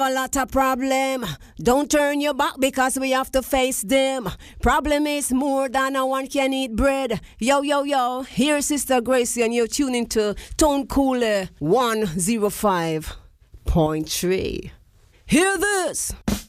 A lot of problem. Don't turn your back because we have to face them. Problem is more than one can eat bread. Yo, yo, yo. Here's Sister Gracie and you're tuning to Tone Cooler 105.3. Hear this.